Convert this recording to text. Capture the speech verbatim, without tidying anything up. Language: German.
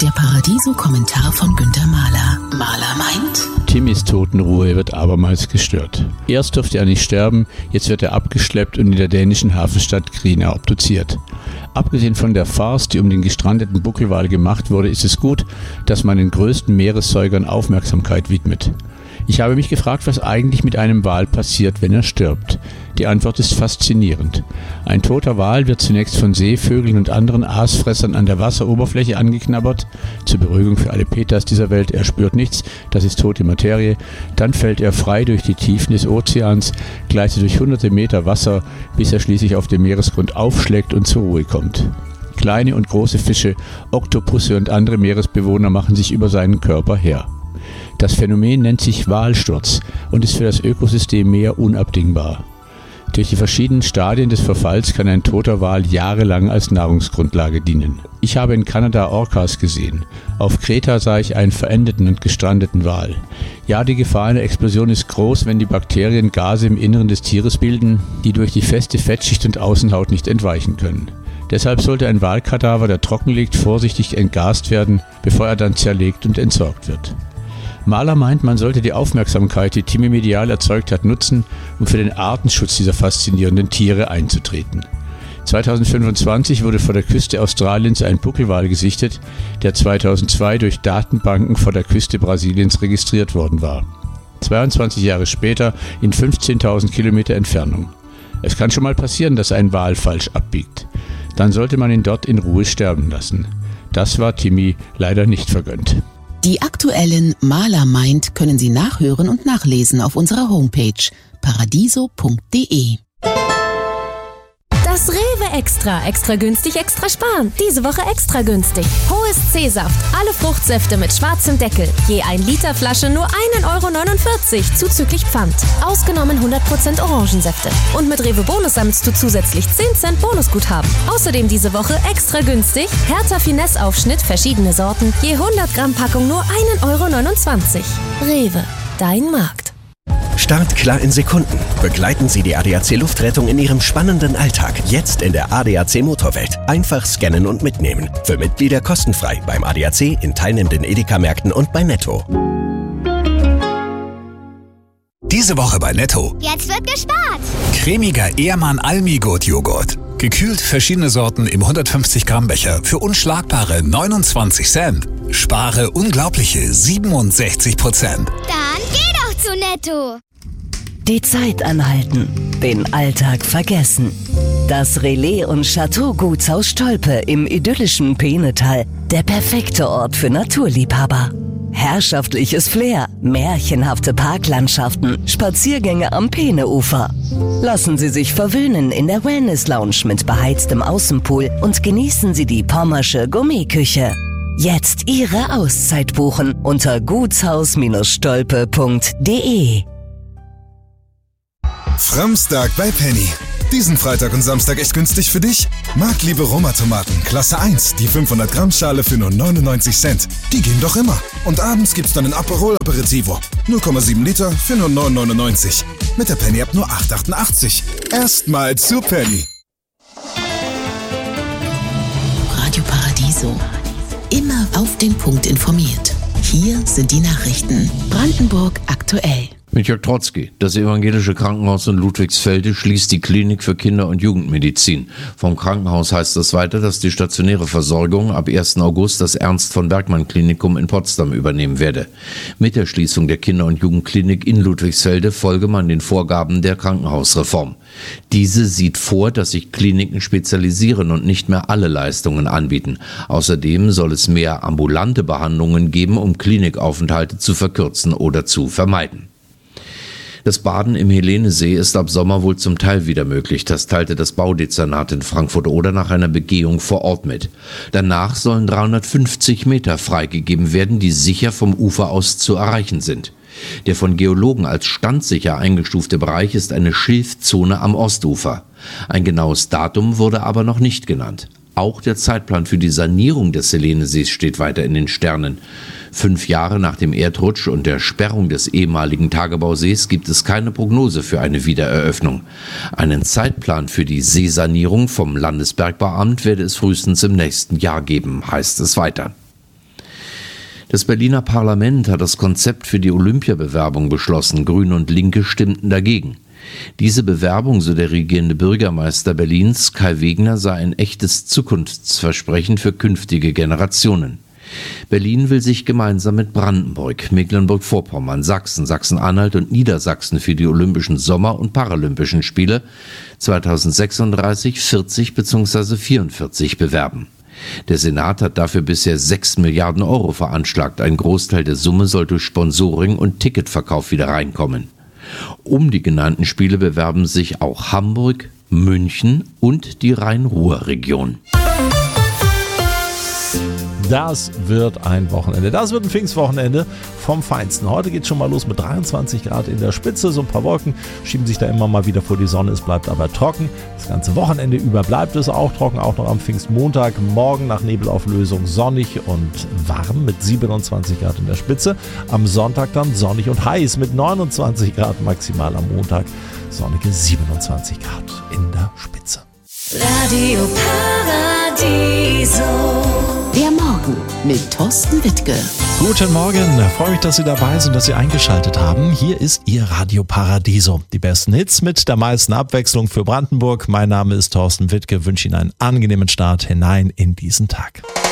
Der Paradiso-Kommentar von Günter Mahler. Mahler meint: Timmys Totenruhe wird abermals gestört. Erst durfte er nicht sterben, jetzt wird er abgeschleppt und in der dänischen Hafenstadt Gryne obduziert. Abgesehen von der Farce, die um den gestrandeten Buckelwal gemacht wurde, ist es gut, dass man den größten Meeressäugern Aufmerksamkeit widmet. Ich habe mich gefragt, was eigentlich mit einem Wal passiert, wenn er stirbt. Die Antwort ist faszinierend. Ein toter Wal wird zunächst von Seevögeln und anderen Aasfressern an der Wasseroberfläche angeknabbert. Zur Beruhigung für alle Petas dieser Welt, er spürt nichts, das ist tote Materie. Dann fällt er frei durch die Tiefen des Ozeans, gleitet durch hunderte Meter Wasser, bis er schließlich auf dem Meeresgrund aufschlägt und zur Ruhe kommt. Kleine und große Fische, Oktopusse und andere Meeresbewohner machen sich über seinen Körper her. Das Phänomen nennt sich Walsturz und ist für das Ökosystem Meer unabdingbar. Durch die verschiedenen Stadien des Verfalls kann ein toter Wal jahrelang als Nahrungsgrundlage dienen. Ich habe in Kanada Orcas gesehen. Auf Kreta sah ich einen verendeten und gestrandeten Wal. Ja, die Gefahr einer Explosion ist groß, wenn die Bakterien Gase im Inneren des Tieres bilden, die durch die feste Fettschicht und Außenhaut nicht entweichen können. Deshalb sollte ein Walkadaver, der trocken liegt, vorsichtig entgast werden, bevor er dann zerlegt und entsorgt wird. Mahler meint, man sollte die Aufmerksamkeit, die Timmy medial erzeugt hat, nutzen, um für den Artenschutz dieser faszinierenden Tiere einzutreten. zweitausendfünfundzwanzig wurde vor der Küste Australiens ein Buckelwal gesichtet, der zweitausendzwei durch Datenbanken vor der Küste Brasiliens registriert worden war. zweiundzwanzig Jahre später in fünfzehntausend Kilometer Entfernung. Es kann schon mal passieren, dass ein Wal falsch abbiegt. Dann sollte man ihn dort in Ruhe sterben lassen. Das war Timmy leider nicht vergönnt. Die aktuellen Mahler meint können Sie nachhören und nachlesen auf unserer Homepage paradiso punkt de. Das Rewe Extra. Extra günstig, extra sparen. Diese Woche extra günstig. Hohes C-Saft. Alle Fruchtsäfte mit schwarzem Deckel. Je ein Liter Flasche nur ein Euro neunundvierzig zuzüglich Pfand. Ausgenommen hundert Prozent Orangensäfte. Und mit Rewe Bonus sammelst du zusätzlich zehn Cent Bonusguthaben. Außerdem diese Woche extra günstig. Hertha Finesse Aufschnitt, verschiedene Sorten. Je hundert Gramm Packung nur ein Euro neunundzwanzig. Rewe. Dein Markt. Startklar in Sekunden. Begleiten Sie die A D A C Luftrettung in Ihrem spannenden Alltag. Jetzt in der A D A C Motorwelt. Einfach scannen und mitnehmen. Für Mitglieder kostenfrei beim A D A C, in teilnehmenden Edeka-Märkten und bei Netto. Diese Woche bei Netto. Jetzt wird gespart. Cremiger Ehrmann Almigurt Joghurt. Gekühlt verschiedene Sorten im hundertfünfzig Gramm Becher für unschlagbare neunundzwanzig Cent. Spare unglaubliche siebenundsechzig Prozent. Dann geh doch zu Netto. Die Zeit anhalten, den Alltag vergessen. Das Relais- und Chateau-Gutshaus Stolpe im idyllischen Peenetal. Der perfekte Ort für Naturliebhaber. Herrschaftliches Flair, märchenhafte Parklandschaften, Spaziergänge am Peeneufer. Lassen Sie sich verwöhnen in der Wellness-Lounge mit beheiztem Außenpool und genießen Sie die pommersche Gourmetküche. Jetzt Ihre Auszeit buchen unter gutshaus Stolpe punkt de. Framstag bei Penny. Diesen Freitag und Samstag echt günstig für dich? Marktliebe Roma-Tomaten, Klasse eins, die fünfhundert Gramm Schale für nur neunundneunzig Cent. Die gehen doch immer. Und abends gibt's dann ein Aperol Aperitivo. null Komma sieben Liter für nur neun neunundneunzig. Mit der Penny-App nur acht achtundachtzig. Erstmal zu Penny. Radio Paradiso. Immer auf den Punkt informiert. Hier sind die Nachrichten. Brandenburg aktuell. Mit Jörg Trotzki. Das evangelische Krankenhaus in Ludwigsfelde schließt die Klinik für Kinder- und Jugendmedizin. Vom Krankenhaus heißt es weiter, dass die stationäre Versorgung ab ersten August das Ernst-von-Bergmann-Klinikum in Potsdam übernehmen werde. Mit der Schließung der Kinder- und Jugendklinik in Ludwigsfelde folge man den Vorgaben der Krankenhausreform. Diese sieht vor, dass sich Kliniken spezialisieren und nicht mehr alle Leistungen anbieten. Außerdem soll es mehr ambulante Behandlungen geben, um Klinikaufenthalte zu verkürzen oder zu vermeiden. Das Baden im Helenesee ist ab Sommer wohl zum Teil wieder möglich. Das teilte das Baudezernat in Frankfurt-Oder nach einer Begehung vor Ort mit. Danach sollen dreihundertfünfzig Meter freigegeben werden, die sicher vom Ufer aus zu erreichen sind. Der von Geologen als standsicher eingestufte Bereich ist eine Schilfzone am Ostufer. Ein genaues Datum wurde aber noch nicht genannt. Auch der Zeitplan für die Sanierung des Helenesees steht weiter in den Sternen. Fünf Jahre nach dem Erdrutsch und der Sperrung des ehemaligen Tagebausees gibt es keine Prognose für eine Wiedereröffnung. Einen Zeitplan für die Seesanierung vom Landesbergbauamt werde es frühestens im nächsten Jahr geben, heißt es weiter. Das Berliner Parlament hat das Konzept für die Olympiabewerbung beschlossen. Grüne und Linke stimmten dagegen. Diese Bewerbung, so der regierende Bürgermeister Berlins, Kai Wegner, sei ein echtes Zukunftsversprechen für künftige Generationen. Berlin will sich gemeinsam mit Brandenburg, Mecklenburg-Vorpommern, Sachsen, Sachsen-Anhalt und Niedersachsen für die Olympischen Sommer- und Paralympischen Spiele zweitausendsechsunddreißig, vierzig bzw. vierundvierzig bewerben. Der Senat hat dafür bisher sechs Milliarden Euro veranschlagt. Ein Großteil der Summe soll durch Sponsoring und Ticketverkauf wieder reinkommen. Um die genannten Spiele bewerben sich auch Hamburg, München und die Rhein-Ruhr-Region. Das wird ein Wochenende. Das wird ein Pfingstwochenende vom Feinsten. Heute geht es schon mal los mit dreiundzwanzig Grad in der Spitze. So ein paar Wolken schieben sich da immer mal wieder vor die Sonne. Es bleibt aber trocken. Das ganze Wochenende über bleibt es auch trocken. Auch noch am Pfingstmontag. Morgen nach Nebelauflösung sonnig und warm mit siebenundzwanzig Grad in der Spitze. Am Sonntag dann sonnig und heiß mit neunundzwanzig Grad maximal am Montag. Sonnige siebenundzwanzig Grad in der Spitze. Radio Paradiso. Der Morgen mit Thorsten Wittke. Guten Morgen, freue mich, dass Sie dabei sind, dass Sie eingeschaltet haben. Hier ist Ihr Radio Paradiso. Die besten Hits mit der meisten Abwechslung für Brandenburg. Mein Name ist Thorsten Wittke, wünsche Ihnen einen angenehmen Start hinein in diesen Tag.